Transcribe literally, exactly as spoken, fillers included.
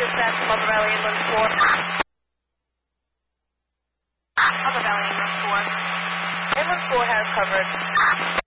dispatch from Upper Valley Inland four. Upper Valley Inland four. Inland four has coverage.